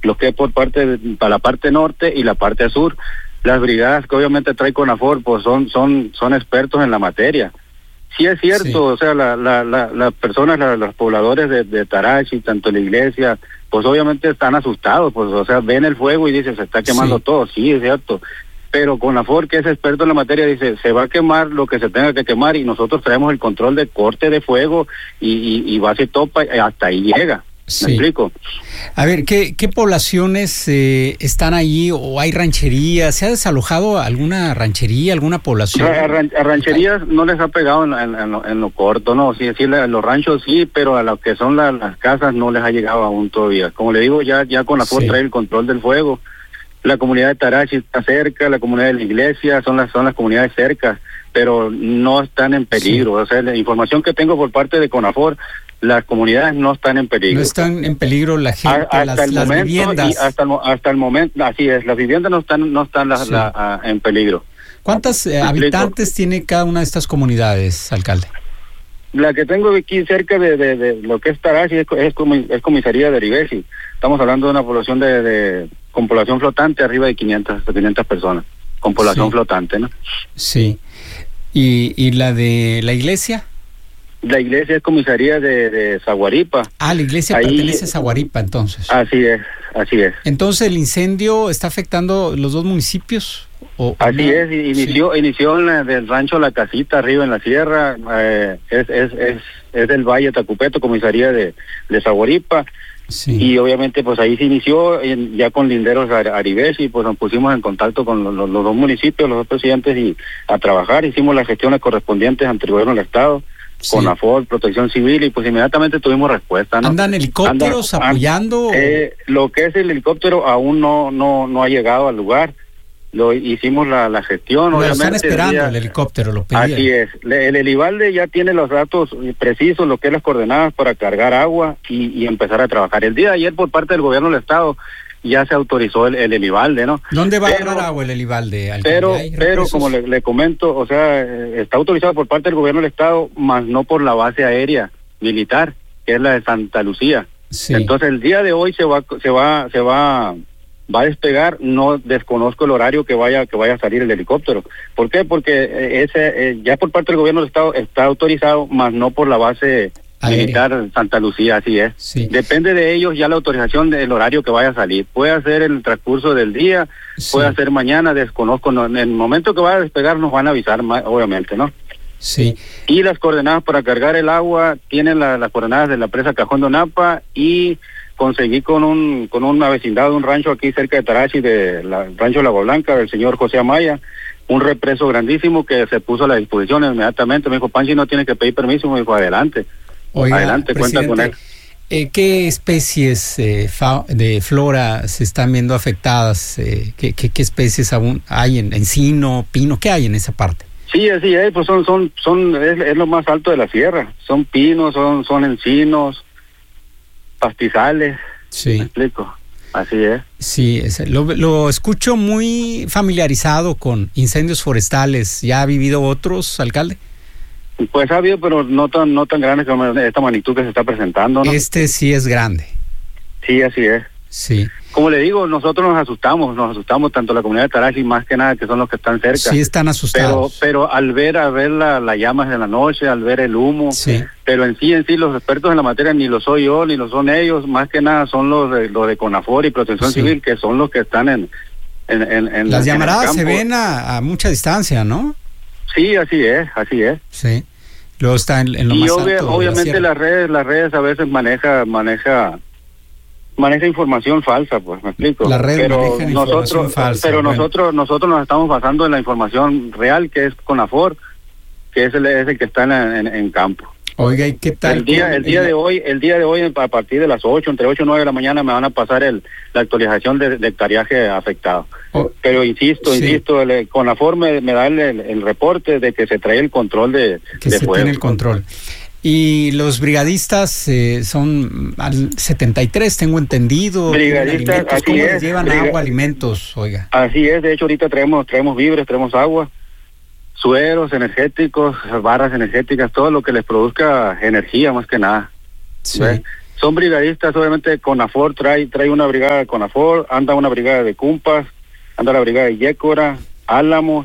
lo que es para la parte norte y la parte sur. Las brigadas que obviamente trae CONAFOR, pues son expertos en la materia. Sí es cierto, sí. O sea, las personas, los pobladores de Tarachi, tanto la iglesia, pues obviamente están asustados, pues, o sea, ven el fuego y dicen, se está quemando todo, sí, es cierto. Pero CONAFOR, que es experto en la materia, dice, se va a quemar lo que se tenga que quemar y nosotros traemos el control de corte de fuego y base topa, hasta ahí llega. Sí. ¿Me explico? A ver, ¿qué poblaciones están ahí o hay rancherías? ¿Se ha desalojado alguna ranchería, alguna población? A rancherías no les ha pegado en lo corto, no, sí, los ranchos sí, pero a lo que son las casas no les ha llegado aún todavía. Como le digo, ya CONAFOR trae el control del fuego. La comunidad de Tarachi está cerca, la comunidad de la iglesia, son las comunidades cercas, pero no están en peligro. O sea, la información que tengo por parte de CONAFOR, las comunidades no están en peligro. No están en peligro la gente, las viviendas. Y hasta el momento, así es, las viviendas no están en peligro. ¿Cuántos habitantes tiene cada una de estas comunidades, alcalde? La que tengo aquí cerca de lo que es Tarachi es comisaría de Aribesi. Estamos hablando de una población con población flotante arriba de 500 personas, con población flotante, ¿no? Sí. ¿Y la de la iglesia? La iglesia es comisaría de Zaguaripa. Ah, la iglesia pertenece a Zaguaripa, entonces. Así es. Entonces, ¿el incendio está afectando los dos municipios? Así es, inició en del rancho La Casita, arriba en la sierra, es del Valle Tacupeto, comisaría de Zaguaripa. Sí. Y obviamente pues ahí se inició ya con linderos Aribesi, pues nos pusimos en contacto con los dos municipios, los dos presidentes, y a trabajar, hicimos las gestiones correspondientes ante el gobierno del estado, CONAFOR, Protección Civil, y pues inmediatamente tuvimos respuesta, ¿no? ¿Andan helicópteros apoyando? Lo que es el helicóptero aún no ha llegado al lugar. Hicimos la gestión, obviamente. Están esperando el helicóptero, lo pedían. Así es. El Elivalde ya tiene los datos precisos, lo que es las coordenadas para cargar agua y empezar a trabajar. El día de ayer, por parte del gobierno del estado, ya se autorizó el Elivalde, ¿no? ¿Dónde va a agarrar agua el Elivalde? Pero como le comento, o sea, está autorizado por parte del gobierno del estado, más no por la base aérea militar, que es la de Santa Lucía. Sí. Entonces, el día de hoy se va a despegar. No desconozco el horario que vaya a salir el helicóptero. ¿Por qué? Porque ya por parte del gobierno del estado está autorizado, más no por la base militar Santa Lucía, así es. Sí. Depende de ellos ya la autorización del horario que vaya a salir. Puede ser en el transcurso del día, puede ser mañana, desconozco. No, en el momento que vaya a despegar nos van a avisar, obviamente, ¿no? Sí. Y las coordenadas para cargar el agua tienen las coordenadas de la presa Cajón de Onapa, y conseguí con una vecindad de un rancho aquí cerca de Tarachi, rancho Lago Blanca, del señor José Amaya, un represo grandísimo que se puso a la disposición inmediatamente. Me dijo, Panchi, no tiene que pedir permiso. Me dijo, adelante. Oiga, adelante, cuenta con él. ¿Qué especies de flora se están viendo afectadas? ¿Qué especies aún hay? ¿Encino, pino? ¿Qué hay en esa parte? Sí, así es, pues es lo más alto de la sierra. Son pinos, son encinos, pastizales. Sí. ¿Me explico? Así es. Sí, lo escucho muy familiarizado con incendios forestales. ¿Ya ha vivido otros, alcalde? Pues ha habido, pero no tan grandes como esta magnitud que se está presentando, ¿no? Este sí es grande. Sí, así es. Sí. Como le digo, nosotros nos asustamos tanto la comunidad de Tarachi, más que nada, que son los que están cerca. Sí, están asustados. Pero al ver las llamas de la noche, al ver el humo, pero en sí los expertos en la materia, ni lo soy yo, ni lo son ellos, más que nada son los de CONAFOR y Protección Civil, que son los que están en las llamaradas se ven a mucha distancia, ¿no? Sí, así es. Sí. Luego está en lo más alto. Obviamente las redes a veces maneja información falsa, pues, me explico. La red maneja información falsa. Pero nosotros nos estamos basando en la información real, que es CONAFOR, que es el que está en campo. Oiga, ¿y qué tal? El día de hoy, a partir de las 8, entre 8 y 9 de la mañana, me van a pasar la actualización de hectareaje afectado. Pero insisto, CONAFOR me da el reporte de que se trae el control de fuego. Tiene el control. Y los brigadistas son al 73, tengo entendido. Brigadistas, así es. Llevan agua, alimentos, oiga. Así es, de hecho ahorita traemos víveres, traemos agua, sueros energéticos, barras energéticas, todo lo que les produzca energía, más que nada. Sí. Son brigadistas, obviamente CONAFOR trae una brigada de CONAFOR, anda una brigada de Cumpas, anda la brigada de Yécora, Álamos,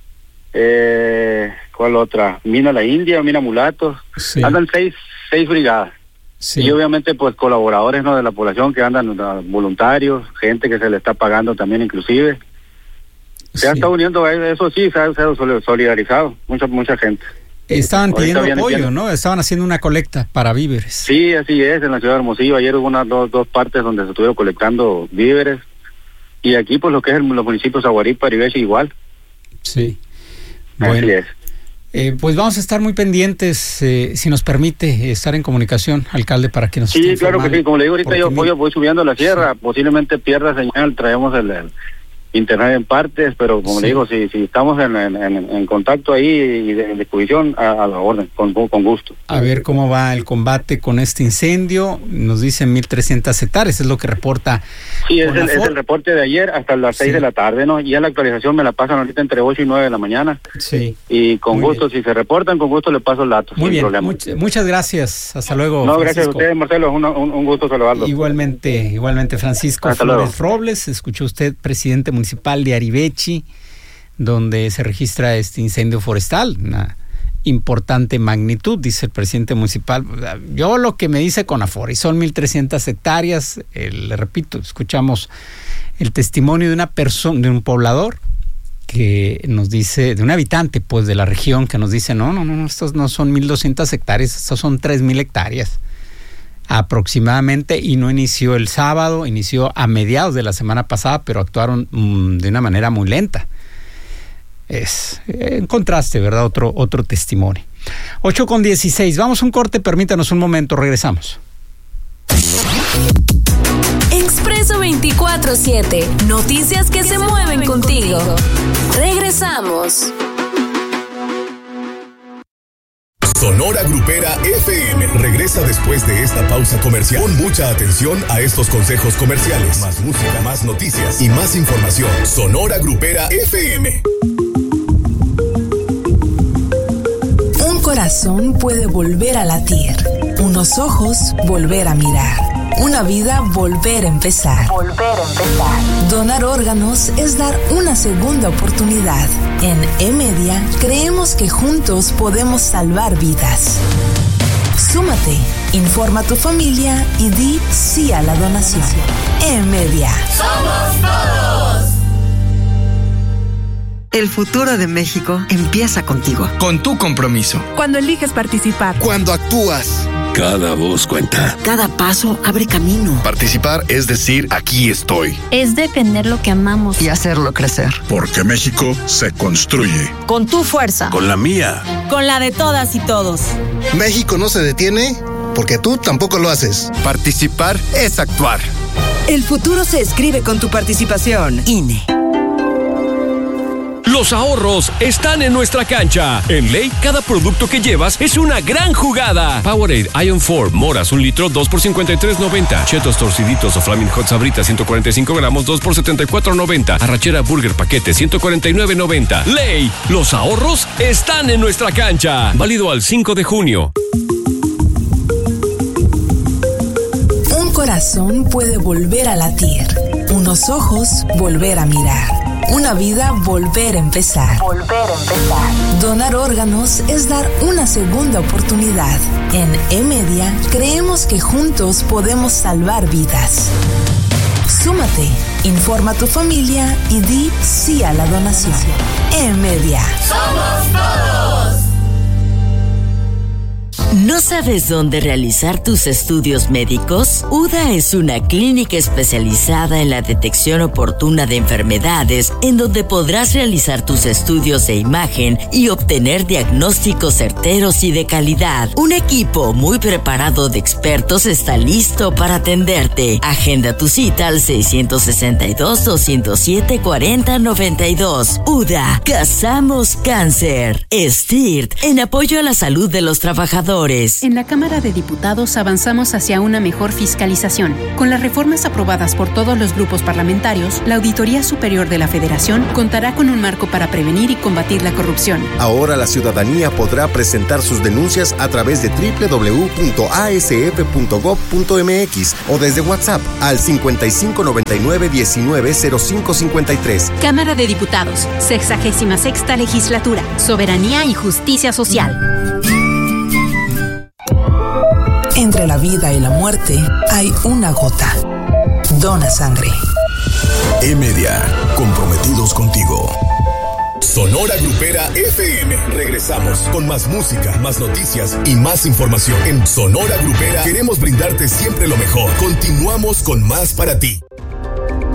¿cuál otra? Mina La India, Mina Mulatos, sí. Andan seis brigadas. Sí. Y obviamente pues colaboradores, ¿no?, de la población que andan, voluntarios, gente que se le está pagando también inclusive. Se ha estado uniendo a eso, sí, se ha solidarizado mucha gente. Estaban pidiendo apoyo, ¿no? Estaban haciendo una colecta para víveres. Sí, así es, en la ciudad de Hermosillo. Ayer hubo dos partes donde se estuvieron colectando víveres. Y aquí, pues, lo que es los municipios Zaguaripa, Aribeche, igual. Sí. Bueno, así es. Pues vamos a estar muy pendientes, si nos permite estar en comunicación, alcalde, para que nos Sí, claro que sí. Como le digo, ahorita yo voy subiendo la sierra. Sí. Posiblemente pierda señal, traemos el internet en partes, pero como le digo, si estamos en contacto ahí y de disposición, a la orden, con gusto. A ver cómo va el combate con este incendio. Nos dicen 1,300 hectáreas, es lo que reporta. Sí, es el reporte de ayer hasta las 6 de la tarde, ¿no? Ya la actualización me la pasan ahorita entre 8 y 9 de la mañana. Sí. Y con gusto, si se reportan, con gusto le paso el dato. Muy bien, muchas gracias. Hasta luego, No, Francisco. gracias a ustedes, Marcelo, un gusto saludarlo. Igualmente, Francisco Flores Robles. Escuchó usted, presidente municipal de Aribeche, donde se registra este incendio forestal, una importante magnitud, dice el presidente municipal. Yo lo que me dice CONAFOR, y son 1,300 hectáreas, le repito, escuchamos el testimonio de una persona, de un poblador, que nos dice, de un habitante pues de la región, que nos dice, no, estos no son 1,200 hectáreas, estos son 3,000 hectáreas aproximadamente, y no inició el sábado, inició a mediados de la semana pasada, pero actuaron de una manera muy lenta. Es en contraste, ¿verdad? Otro testimonio. 8:16, vamos a un corte, permítanos un momento, regresamos. Expreso 24/7, noticias que se mueven contigo. Regresamos. Sonora Grupera FM regresa después de esta pausa comercial. Pon mucha atención a estos consejos comerciales. Más música, más noticias y más información. Sonora Grupera FM. Un corazón puede volver a latir, unos ojos volver a mirar, una vida volver a empezar. Donar órganos es dar una segunda oportunidad. En E-Media creemos que juntos podemos salvar vidas. Súmate, informa a tu familia y di sí a la donación. E-Media. ¡Somos todos! El futuro de México empieza contigo. Con tu compromiso. Cuando eliges participar. Cuando actúas. Cada voz cuenta. Cada paso abre camino. Participar es decir, aquí estoy. Es defender lo que amamos. Y hacerlo crecer. Porque México se construye. Con tu fuerza. Con la mía. Con la de todas y todos. México no se detiene porque tú tampoco lo haces. Participar es actuar. El futuro se escribe con tu participación. INE. Los ahorros están en nuestra cancha. En Ley, cada producto que llevas es una gran jugada. Powerade Ion 4, moras, 1 litro, 2 por $53.90. Chetos torciditos o Flaming Hot Sabritas, 145 gramos, 2 por $74.90. Arrachera Burger paquete, $149.90. Ley, los ahorros están en nuestra cancha. Válido al 5 de junio. Un corazón puede volver a latir, unos ojos volver a mirar, una vida volver a empezar. Donar órganos es dar una segunda oportunidad. En E-Media creemos que juntos podemos salvar vidas. Súmate, informa a tu familia y di sí a la donación. E-Media. ¡Somos todos! ¿No sabes dónde realizar tus estudios médicos? UDA es una clínica especializada en la detección oportuna de enfermedades, en donde podrás realizar tus estudios de imagen y obtener diagnósticos certeros y de calidad. Un equipo muy preparado de expertos está listo para atenderte. Agenda tu cita al 662-207-4092. UDA, cazamos cáncer. STIRT, en apoyo a la salud de los trabajadores. Auditores. En la Cámara de Diputados avanzamos hacia una mejor fiscalización. Con las reformas aprobadas por todos los grupos parlamentarios, la Auditoría Superior de la Federación contará con un marco para prevenir y combatir la corrupción. Ahora la ciudadanía podrá presentar sus denuncias a través de www.asf.gov.mx o desde WhatsApp al 5599-190553. Cámara de Diputados, 66ª Legislatura, Soberanía y Justicia Social. Entre la vida y la muerte hay una gota. Dona sangre. E-Media, comprometidos contigo. Sonora Grupera FM. Regresamos con más música, más noticias y más información. En Sonora Grupera queremos brindarte siempre lo mejor. Continuamos con más para ti.